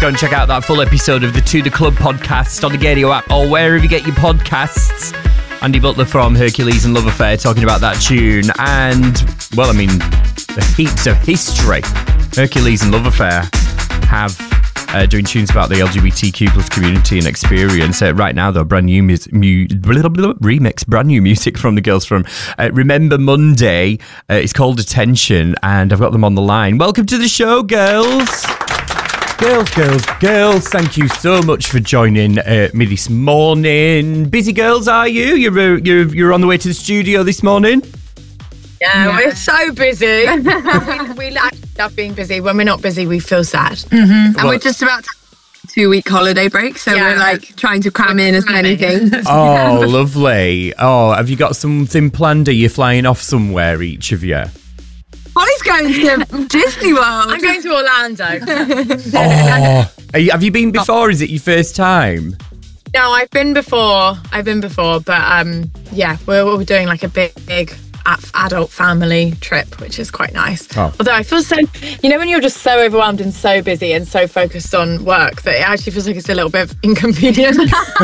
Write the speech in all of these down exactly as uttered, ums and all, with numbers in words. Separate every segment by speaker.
Speaker 1: Go and check out that full episode of the To The Club podcast on the Gadio app or wherever you get your podcasts. Andy Butler from Hercules and Love Affair talking about that tune. And, well, I mean, the heaps of history. Hercules and Love Affair have uh, doing tunes about the L G B T Q plus community and experience. Uh, right now, though, brand new mu- mu- blah, blah, blah, remix, brand new music from the girls from uh, Remember Monday. Uh, it's called Attention, and I've got them on the line. Welcome to the show, girls. Girls, girls, girls, thank you so much for joining uh, me this morning. Busy girls, are you? You're, uh, you're you're on the way to the studio this morning?
Speaker 2: Yeah, yeah. We're so busy. we, we like love being busy. When we're not busy, we feel sad.
Speaker 3: Mm-hmm. And well, we're just about to have a two-week holiday break, so yeah. we're like trying to cram in as many things.
Speaker 1: Oh, lovely. Oh, have you got something planned? Are you flying off somewhere, each of you?
Speaker 3: Holly's going to Disney World.
Speaker 2: I'm going to Orlando.
Speaker 1: Oh, are you, have you been before? Is it your first time?
Speaker 2: No, I've been before. I've been before, but um, yeah, we're, we're doing like a big, big adult family trip, which is quite nice. Oh. Although I feel so, you know, when you're just so overwhelmed and so busy and so focused on work that it actually feels like it's a little bit inconvenient.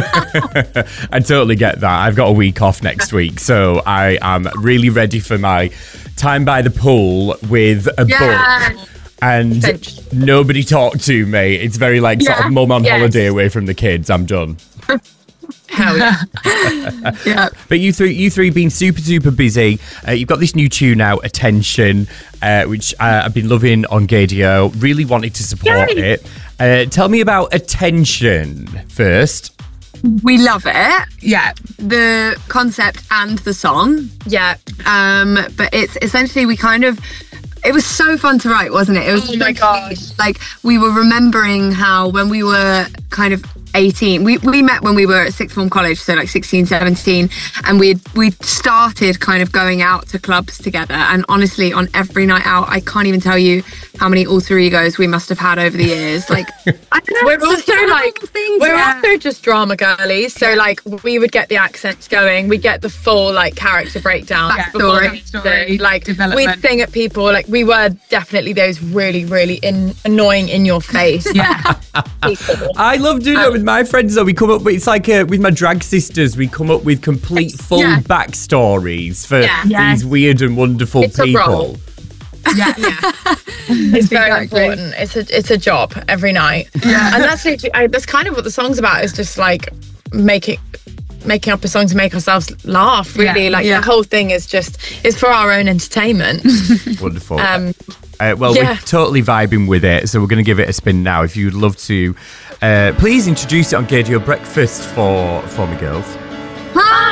Speaker 1: I totally get that. I've got a week off next week, so I am really ready for my time by the pool with a yeah. book and Bench. Nobody talk to me. It's very like yeah. sort of mum on yes. holiday away from the kids. I'm done.
Speaker 2: Hell yeah.
Speaker 3: yeah.
Speaker 1: But you three, you three been super, super busy. Uh, you've got this new tune out, Attention, uh, which uh, I've been loving on Gadio. Really wanted to support Yay. it. Uh, tell me about Attention first.
Speaker 3: We love it. Yeah. The concept and the song.
Speaker 2: Yeah.
Speaker 3: Um, but it's essentially we kind of it was so fun to write, wasn't it? It was
Speaker 2: oh my gosh.
Speaker 3: Like we were remembering how when we were kind of eighteen, we, we met when we were at sixth form college, so like sixteen, seventeen, and we we started kind of going out to clubs together, and honestly on every night out I can't even tell you how many alter egos we must have had over the years. Like I don't know,
Speaker 2: we're also like things, we're yeah. also just drama girlies, so like we would get the accents going, we'd get the full like character breakdown,
Speaker 3: backstory,
Speaker 2: story, like we'd sing at people, like we were definitely those really really in, annoying in your face
Speaker 3: yeah
Speaker 2: people.
Speaker 1: I love doing um, it with my friends though. We come up with, it's like uh, with my drag sisters, we come up with complete full yeah. backstories for
Speaker 2: yeah.
Speaker 1: these
Speaker 2: yes.
Speaker 1: weird and wonderful
Speaker 2: it's
Speaker 1: people.
Speaker 2: A role. Yeah, yeah. It's very exactly. important. It's a it's a job every night,
Speaker 3: yeah.
Speaker 2: and that's literally, I, that's kind of what the song's about. Is just like making making up a song to make ourselves laugh. Really, yeah. like yeah. the whole thing is just is for our own entertainment.
Speaker 1: Wonderful.
Speaker 2: Um,
Speaker 1: uh, well, yeah. we're totally vibing with it, so we're going to give it a spin now. If you'd love to, uh, please introduce it on Gadio Breakfast for for me, girls.
Speaker 3: Hi.